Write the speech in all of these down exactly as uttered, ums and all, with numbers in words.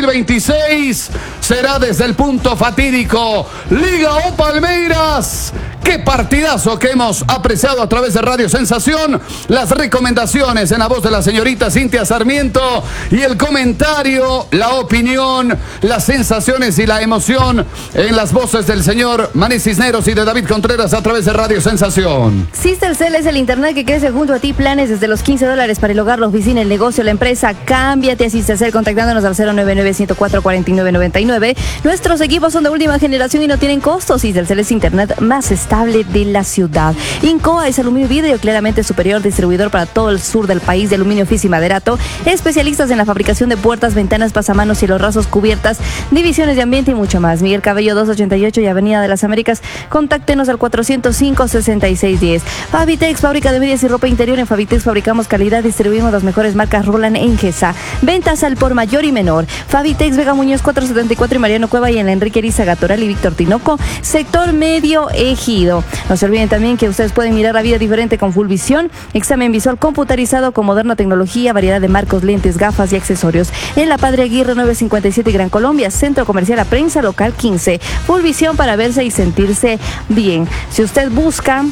mil veintiséis será desde el punto fatídico Liga o Palmeiras. Qué partidazo que hemos apreciado a través de Radio Sensación. Las recomendaciones en la voz de la señorita Cintia Sarmiento y el comentario, la opinión, las sensaciones y la emoción en las voces del señor Maní Cisneros y de David Contreras a través de Radio Sensación. Cistelcel es el internet que crece junto a ti. Planes desde los quince dólares para el hogar, la oficina, el negocio, la empresa. Cámbiate a Cistelcel contactándonos al cero nueve nueve, uno cero cuatro, cuatro nueve nueve nueve. Nuestros equipos son de última generación y no tienen costos. Cistelcel es internet más estable de la ciudad. Incoa es aluminio y vidrio claramente superior, distribuidor para todo el sur del país de aluminio, fis y maderato. Especialistas en la fabricación de puertas, ventanas, pasamanos, cielos rasos, cubiertas, divisiones de ambiente y mucho más. Miguel Cabello doscientos ochenta y ocho y Avenida de las Américas. Contáctenos al cuatrocientos cinco, sesenta y seis diez. Fabitex, fábrica de medias y ropa interior. En Fabitex fabricamos calidad, distribuimos las mejores marcas Roland e Ingesa. Ventas al por mayor y menor. Fabitex, Vega Muñoz cuatrocientos setenta y cuatro y Mariano Cueva, y en la Enrique Erizaga Toral y Víctor Tinoco, sector Medio Ejido. No se olviden también que ustedes pueden mirar la vida diferente con Full Visión, examen visual computarizado con moderna tecnología, variedad de marcos, lentes, gafas y accesorios. En la Padre Aguirre novecientos cincuenta y siete Gran Colombia, Centro Comercial La Prensa, local quince. Full Visión para verse y sentirse bien. Si usted busca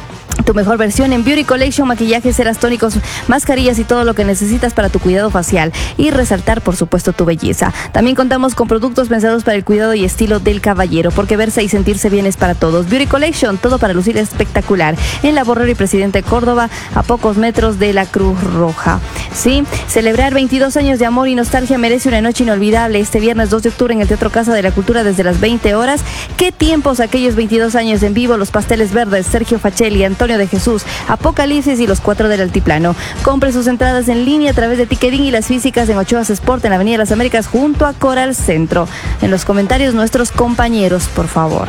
tu mejor versión en Beauty Collection, maquillajes, ceras, tónicos, mascarillas y todo lo que necesitas para tu cuidado facial y resaltar, por supuesto, tu belleza. También contamos con productos pensados para el cuidado y estilo del caballero, porque verse y sentirse bien es para todos. Beauty Collection, todo para lucir espectacular. En la Borrero y Presidente Córdoba, a pocos metros de la Cruz Roja. Sí, celebrar veintidós años de amor y nostalgia merece una noche inolvidable. Este viernes dos de octubre en el Teatro Casa de la Cultura desde las veinte horas. ¿Qué tiempos aquellos veintidós años en vivo? Los Pasteles Verdes, Sergio Facelli, Antonio de Jesús, Apocalipsis y los Cuatro del Altiplano. Compre sus entradas en línea a través de Ticketing y las físicas en Ochoas Sport en la Avenida de las Américas junto a Coral Centro. En los comentarios nuestros compañeros, por favor.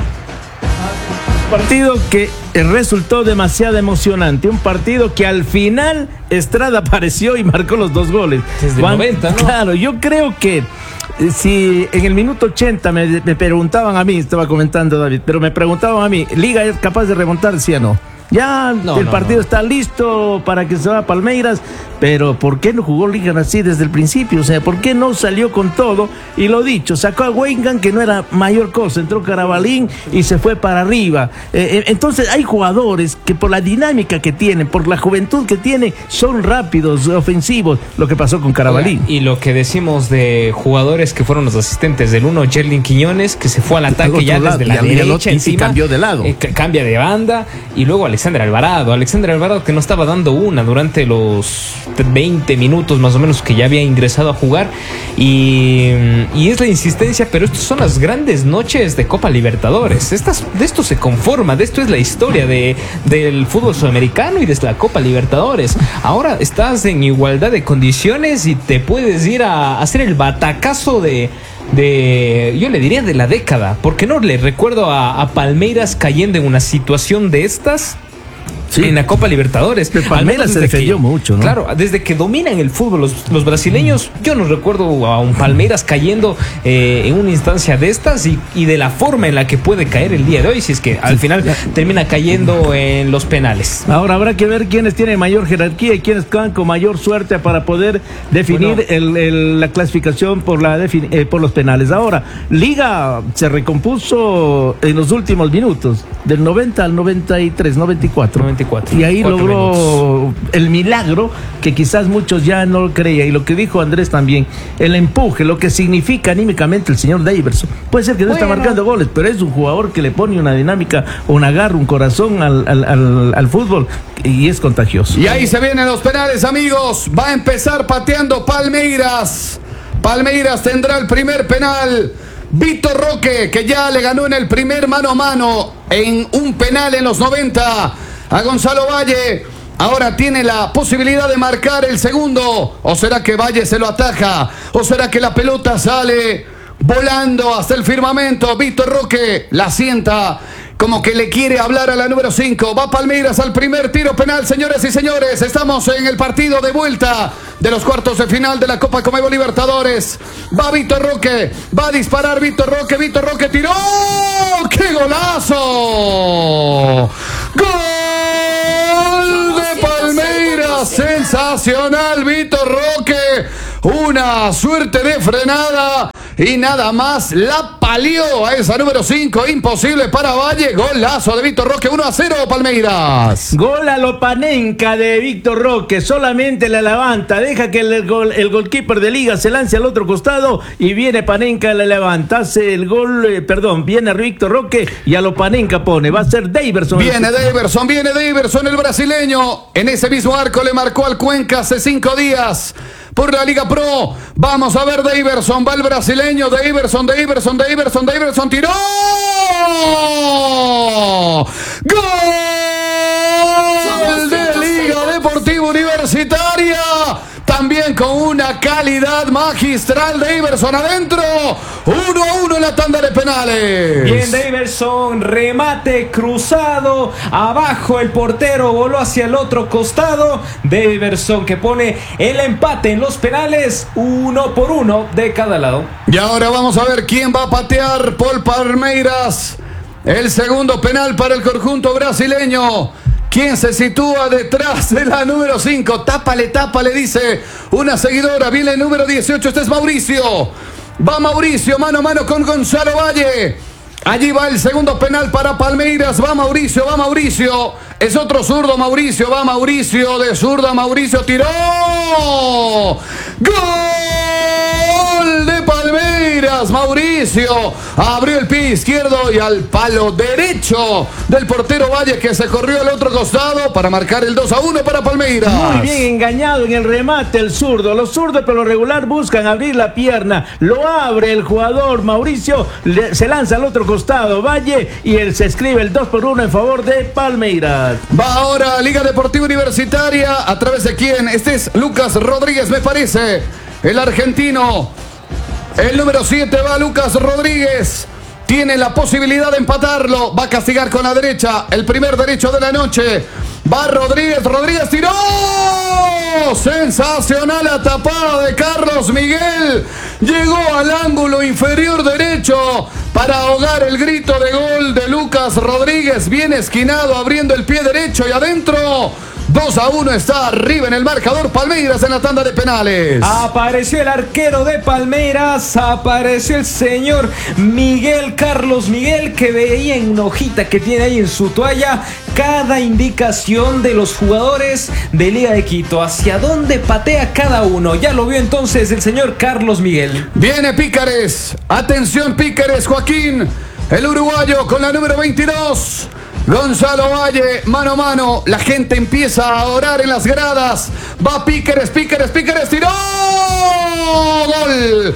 Partido que resultó demasiado emocionante, un partido que al final Estrada apareció y marcó los dos goles. Desde el noventa, ¿no? Claro, yo creo que si en el minuto ochenta me, me preguntaban a mí, estaba comentando David, pero me preguntaban a mí, ¿Liga es capaz de remontar, sí o no? Ya no, el no, partido no. está listo para que se va a Palmeiras, pero ¿por qué no jugó Liga así desde el principio? O sea, ¿por qué no salió con todo? Y lo dicho, sacó a Weingart, que no era mayor cosa, entró Carabalín y se fue para arriba. Eh, entonces hay jugadores que por la dinámica que tienen, por la juventud que tienen, son rápidos, ofensivos, lo que pasó con Carabalín. Y lo que decimos de jugadores que fueron los asistentes del uno, Jerlin Quiñones, que se fue al ataque ya desde la derecha encima, y cambió de lado. Eh, cambia de banda, y luego Alexander Alvarado, Alexander Alvarado que no estaba dando una durante los veinte minutos más o menos que ya había ingresado a jugar, y, y es la insistencia, pero estas son las grandes noches de Copa Libertadores. Estas, de esto se conforma, de esto es la historia de, del fútbol sudamericano y de la Copa Libertadores. Ahora estás en igualdad de condiciones y te puedes ir a hacer el batacazo de de, yo le diría de la década, porque no le recuerdo a, a Palmeiras cayendo en una situación de estas. Sí. En la Copa Libertadores. Pero Palmeiras se defendió que, mucho, ¿no? Claro, desde que dominan el fútbol los, los brasileños, mm. yo no recuerdo a un Palmeiras cayendo eh, en una instancia de estas y, y de la forma en la que puede caer el día de hoy, si es que al final termina cayendo en los penales. Ahora habrá que ver quiénes tienen mayor jerarquía y quiénes quedan con mayor suerte para poder definir bueno, el, el, la clasificación por, la defini- eh, por los penales. Ahora, Liga se recompuso en los últimos minutos, del noventa al noventa y tres, noventa y cuatro. noventa y cuatro. Y ahí logró minutos. el milagro que quizás muchos ya no lo creían. Y lo que dijo Andrés también, el empuje, lo que significa anímicamente el señor Daverson. Puede ser que no bueno. está marcando goles, pero es un jugador que le pone una dinámica, un agarro, un corazón al, al, al, al fútbol y es contagioso. Y ahí se vienen los penales, amigos. Va a empezar pateando Palmeiras. Palmeiras tendrá el primer penal. Vitor Roque, que ya le ganó en el primer mano a mano en un penal en los noventa a Gonzalo Valle. Ahora tiene la posibilidad de marcar el segundo. ¿O será que Valle se lo ataja? ¿O será que la pelota sale volando hasta el firmamento? Vitor Roque la sienta como que le quiere hablar a la número cinco. Va Palmeiras al primer tiro penal, señores y señores. Estamos en el partido de vuelta de los cuartos de final de la Copa Conmebol Libertadores. Va Vitor Roque, va a disparar Vitor Roque. Vitor Roque tiró. ¡Qué golazo! ¡Gol de Palmeiras! Sensacional, Vitor Roque. una suerte de frenada y nada más la palió a esa número cinco, imposible para Valle. Golazo de Víctor Roque, uno a cero Palmeiras. Gol a lo Panenka de Víctor Roque, solamente la levanta, deja que el, gol, el goalkeeper de Liga se lance al otro costado y viene Panenka, la levanta, hace el gol, eh, perdón, viene Víctor Roque y a lo Panenka pone, va a ser Daverson. Viene Daverson, viene Daverson, el brasileño, en ese mismo arco le marcó al Cuenca hace cinco días. Por la Liga Pro, vamos a ver Daverson, va el brasileño, Daverson, Daverson, Daverson, Daverson, tiró. ¡Gol de Liga Deportiva Universitaria! También con una calidad magistral, Daverson adentro, uno a uno en la tanda de penales. Bien, Daverson, remate cruzado, abajo el portero voló hacia el otro costado. Daverson que pone el empate en los penales, uno por uno de cada lado. Y ahora vamos a ver quién va a patear por Palmeiras. El segundo penal para el conjunto brasileño. ¿Quién se sitúa detrás de la número cinco? Tápale, tápale, dice una seguidora. Viene el número dieciocho, este es Mauricio. Va Mauricio, mano a mano con Gonzalo Valle. Allí va el segundo penal para Palmeiras. Va Mauricio, va Mauricio. Es otro zurdo, Mauricio. Va Mauricio, de zurda Mauricio, tiró. ¡Gol de Palmeiras! Mauricio abrió el pie izquierdo y al palo derecho del portero Valle, que se corrió al otro costado para marcar el dos a uno para Palmeiras. Muy bien engañado en el remate el zurdo. Los zurdos por lo regular buscan abrir la pierna. Lo abre el jugador Mauricio, le, se lanza al otro costado Valle y él se escribe el dos por uno en favor de Palmeiras. Va ahora Liga Deportiva Universitaria. ¿A través de quién? Este es Lucas Rodríguez, me parece, el argentino. El número siete va Lucas Rodríguez. Tiene la posibilidad de empatarlo. Va a castigar con la derecha. El primer derecho de la noche. Va Rodríguez. Rodríguez tiró. Sensacional la tapada de Carlos Miguel. Llegó al ángulo inferior derecho para ahogar el grito de gol de Lucas Rodríguez. Bien esquinado, abriendo el pie derecho y adentro. dos a uno está arriba en el marcador Palmeiras en la tanda de penales. Apareció el arquero de Palmeiras, apareció el señor Miguel, Carlos Miguel, que veía en una hojita que tiene ahí en su toalla cada indicación de los jugadores de Liga de Quito, hacia dónde patea cada uno. Ya lo vio entonces el señor Carlos Miguel. Viene Pícares, atención Pícares, Joaquín, el uruguayo con la número veintidós. Gonzalo Valle, mano a mano, la gente empieza a orar en las gradas. Va Pícares, Pícares, Pícares, tiró. Gol,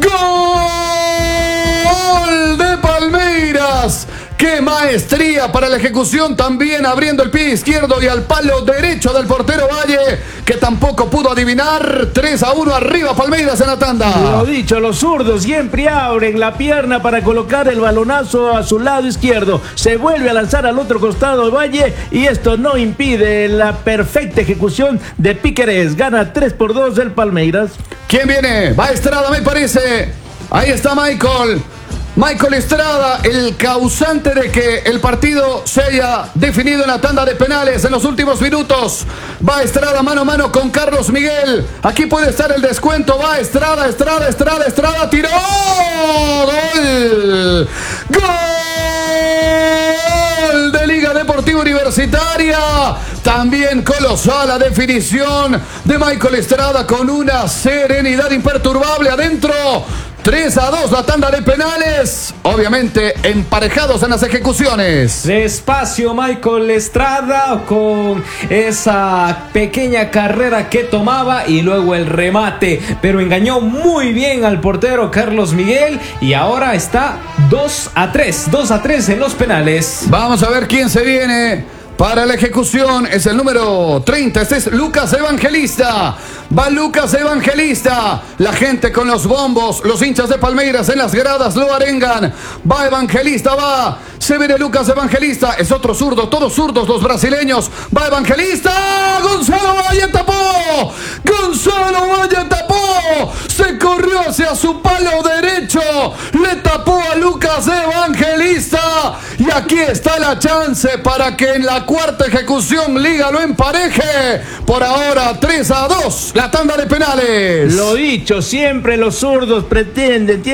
gol de Palmeiras. ¡Qué maestría para la ejecución! También abriendo el pie izquierdo y al palo derecho del portero Valle, que tampoco pudo adivinar. tres a uno arriba Palmeiras en la tanda. Lo dicho, los zurdos siempre abren la pierna para colocar el balonazo a su lado izquierdo. Se vuelve a lanzar al otro costado Valle y esto no impide la perfecta ejecución de Pícares. Gana tres por dos el Palmeiras. ¿Quién viene? Va Estrada, me parece. Ahí está Michael. Michael Estrada, el causante de que el partido se haya definido en la tanda de penales en los últimos minutos. Va Estrada mano a mano con Carlos Miguel. Aquí puede estar el descuento. Va Estrada, Estrada, Estrada, Estrada. Tiró. Gol. Gol de Liga Deportiva Universitaria. También colosal la definición de Michael Estrada con una serenidad imperturbable adentro. tres a dos la tanda de penales, obviamente emparejados en las ejecuciones. Despacio Michael Estrada con esa pequeña carrera que tomaba y luego el remate, pero engañó muy bien al portero Carlos Miguel y ahora está dos a tres, dos a tres en los penales. Vamos a ver quién se viene para la ejecución. Es el número treinta, este es Lucas Evangelista. Va Lucas Evangelista. La gente con los bombos, los hinchas de Palmeiras en las gradas lo arengan. Va Evangelista, va. Se viene Lucas Evangelista. Es otro zurdo, todos zurdos los brasileños. Va Evangelista. Gonzalo Valle tapó. Gonzalo Valle tapó. Se corrió hacia su palo derecho. Le tapó a Lucas Evangelista. Y aquí está la chance para que en la cuarta ejecución, Liga lo empareje. Por ahora, tres a dos, la tanda de penales. Lo dicho, siempre los zurdos pretenden.